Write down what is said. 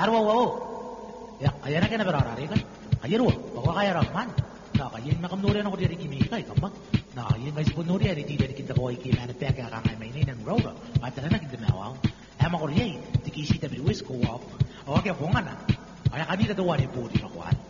Tarwa wo. Ya, kaya na kaya na berarari kan? Kaya ruwa, baka kaya rahman. Na kaya na kamnuri na ko diri kimi kay kamak. Na kaya nga si punuri ari di dari kita ko iki na peka ka kay may nan roga. At na kita nawaw. Ama ko riya, tikisi ta biwis ko wa. O kaya bunga na. Kaya kanita daw ni pudi na kuan.